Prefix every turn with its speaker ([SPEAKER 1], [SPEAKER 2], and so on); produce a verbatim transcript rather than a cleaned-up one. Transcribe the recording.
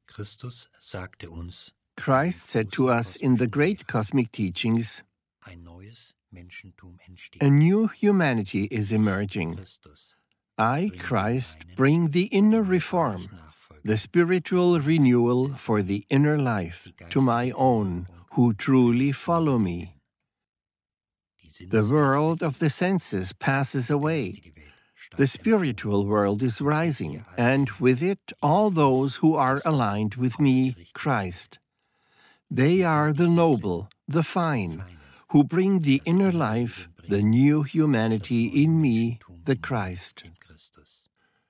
[SPEAKER 1] Christus sagte uns,
[SPEAKER 2] Christ said to us in the great cosmic teachings,
[SPEAKER 1] ein neues Menschentum entsteht.
[SPEAKER 2] a new humanity is emerging.
[SPEAKER 1] Christus,
[SPEAKER 2] I, Christ, bring the inner reform, the spiritual renewal for the inner life, to my own, who truly follow me. The world of the senses passes away. The spiritual world is rising, and with it all those who are aligned with me, Christ. They are the noble, the fine, who bring the inner life, the new humanity in me, the Christ.